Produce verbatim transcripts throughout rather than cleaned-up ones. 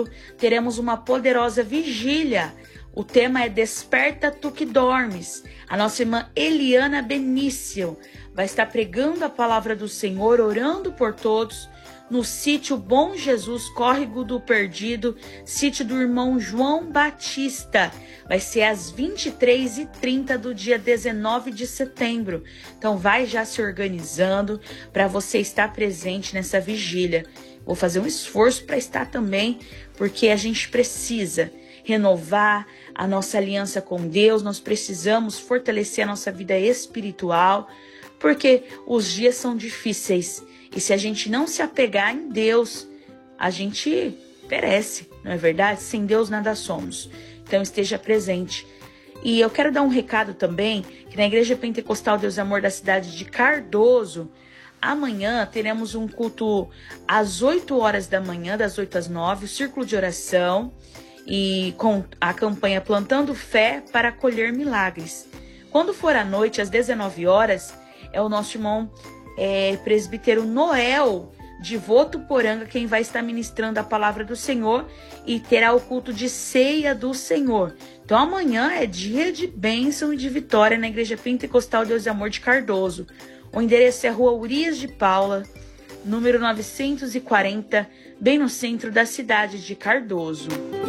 setembro, teremos uma poderosa vigília. O tema é Desperta Tu que Dormes. A nossa irmã Eliana Benício vai estar pregando a palavra do Senhor, orando por todos, no sítio Bom Jesus, Córrego do Perdido, sítio do irmão João Batista. Vai ser às vinte e três e trinta do dia dezenove de setembro. Então vai já se organizando para você estar presente nessa vigília. Vou fazer um esforço para estar também, porque a gente precisa renovar a nossa aliança com Deus, nós precisamos fortalecer a nossa vida espiritual, porque os dias são difíceis. E se a gente não se apegar em Deus, a gente perece, não é verdade? Sem Deus nada somos. Então esteja presente. E eu quero dar um recado também, que na Igreja Pentecostal Deus e Amor da cidade de Cardoso, amanhã teremos um culto às oito horas da manhã, das oito às nove, o círculo de oração, e com a campanha Plantando Fé para Colher Milagres. Quando for à noite, às dezenove horas, é o nosso irmão É, presbítero Noel de Votuporanga quem vai estar ministrando a palavra do Senhor, e terá o culto de ceia do Senhor. Então amanhã é dia de bênção e de vitória na Igreja Pentecostal Deus e Amor de Cardoso. O endereço é Rua Urias de Paula, número novecentos e quarenta, bem no centro da cidade de Cardoso.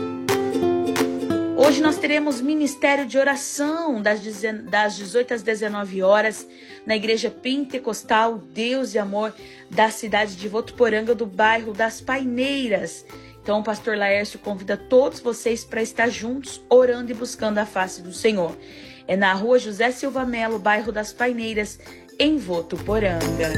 Hoje nós teremos ministério de oração das dezoito às dezenove horas na Igreja Pentecostal Deus e Amor da cidade de Votuporanga, do bairro das Paineiras. Então o pastor Laércio convida todos vocês para estar juntos, orando e buscando a face do Senhor. É na rua José Silva Melo, bairro das Paineiras, em Votuporanga.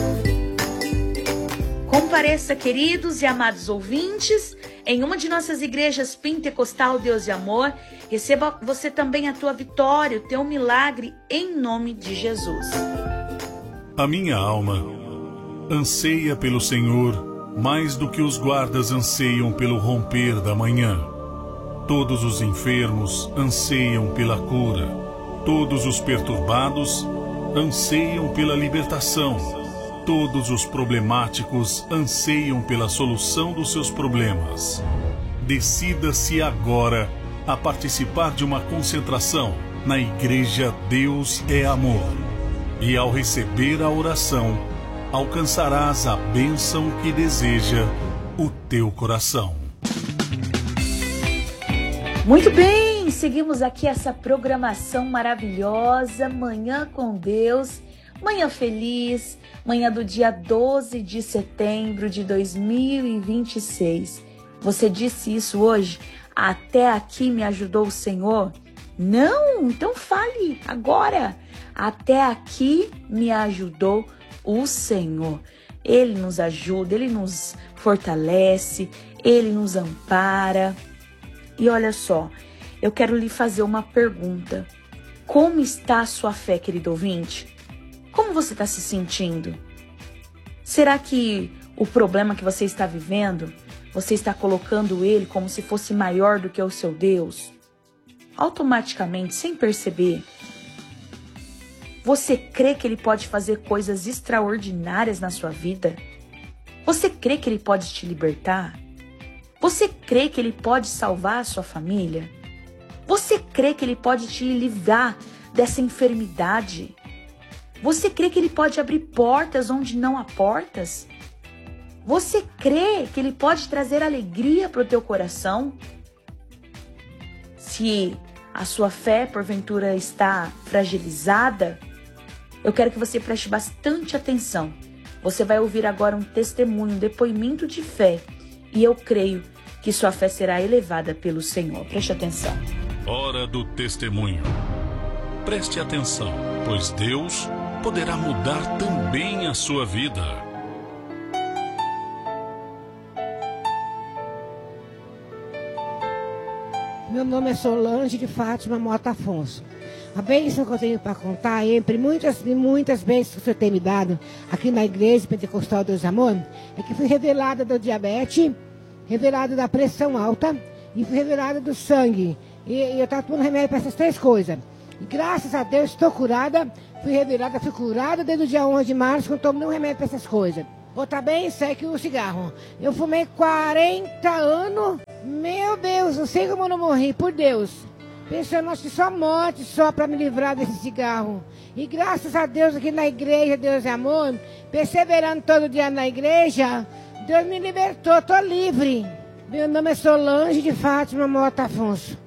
Compareça, queridos e amados ouvintes, em uma de nossas igrejas Pentecostal Deus e Amor. Receba você também a tua vitória, o teu milagre, em nome de Jesus. A minha alma anseia pelo Senhor mais do que os guardas anseiam pelo romper da manhã. Todos os enfermos anseiam pela cura. Todos os perturbados anseiam pela libertação. Todos os problemáticos anseiam pela solução dos seus problemas. Decida-se agora a participar de uma concentração na Igreja Deus é Amor. E ao receber a oração, alcançarás a bênção que deseja o teu coração. Muito bem, seguimos aqui essa programação maravilhosa, Manhã com Deus, manhã feliz, manhã do dia doze de setembro de dois mil e vinte e seis. Você disse isso hoje? Até aqui me ajudou o Senhor? Não, então fale agora. Até aqui me ajudou o Senhor. Ele nos ajuda, Ele nos fortalece, Ele nos ampara. E olha só, eu quero lhe fazer uma pergunta. Como está a sua fé, querido ouvinte? Como você está se sentindo? Será que o problema que você está vivendo, você está colocando ele como se fosse maior do que o seu Deus? Automaticamente, sem perceber. Você crê que ele pode fazer coisas extraordinárias na sua vida? Você crê que ele pode te libertar? Você crê que ele pode salvar a sua família? Você crê que ele pode te livrar dessa enfermidade? Você crê que ele pode abrir portas onde não há portas? Você crê que ele pode trazer alegria para o teu coração? Se a sua fé, porventura, está fragilizada, eu quero que você preste bastante atenção. Você vai ouvir agora um testemunho, um depoimento de fé. E eu creio que sua fé será elevada pelo Senhor. Preste atenção. Hora do testemunho. Preste atenção, pois Deus poderá mudar também a sua vida. Meu nome é Solange de Fátima Mota Afonso. A bênção que eu tenho para contar, entre muitas e muitas bênçãos que o Senhor tem me dado aqui na Igreja Pentecostal Deus e Amor, é que fui revelada do diabetes, revelada da pressão alta e fui revelada do sangue. E, e eu estava tomando remédio para essas três coisas. E graças a Deus estou curada, fui revelada, fui curada desde o dia onze de março, que eu não tomo nenhum remédio para essas coisas. Outra bênção é que o cigarro. Eu fumei quarenta anos Meu Deus, não sei como eu não morri, por Deus. Pensando, acho que só morte, só para me livrar desse cigarro. E graças a Deus aqui na igreja, Deus é amor, perseverando todo dia na igreja, Deus me libertou, tô livre. Meu nome é Solange de Fátima Mota Afonso.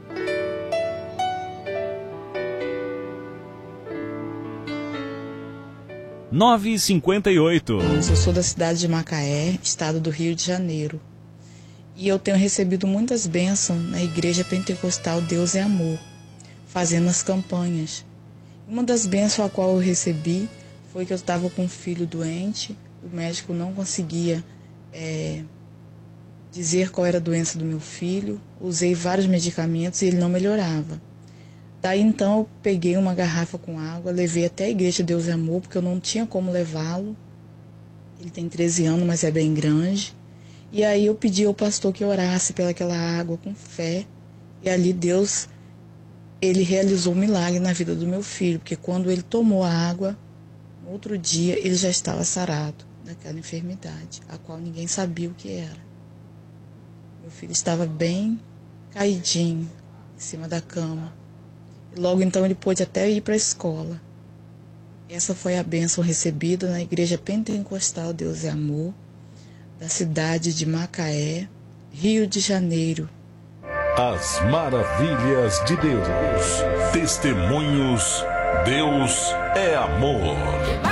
nove e cinquenta e oito. Eu sou da cidade de Macaé, estado do Rio de Janeiro. E eu tenho recebido muitas bênçãos na igreja pentecostal Deus é Amor, fazendo as campanhas. Uma das bênçãos a qual eu recebi foi que eu estava com um filho doente, o médico não conseguia é, dizer qual era a doença do meu filho, usei vários medicamentos e ele não melhorava. Daí então eu peguei uma garrafa com água, levei até a igreja Deus é Amor, porque eu não tinha como levá-lo. Ele tem treze anos, mas é bem grande. E aí eu pedi ao pastor que orasse pelaquela água com fé. E ali Deus, ele realizou um milagre na vida do meu filho, porque quando ele tomou a água, no outro dia ele já estava sarado daquela enfermidade, a qual ninguém sabia o que era. Meu filho estava bem caidinho em cima da cama. E logo então ele pôde até ir para a escola. Essa foi a bênção recebida na igreja pentecostal Deus é Amor, da cidade de Macaé, Rio de Janeiro. As maravilhas de Deus. Testemunhos. Deus é amor.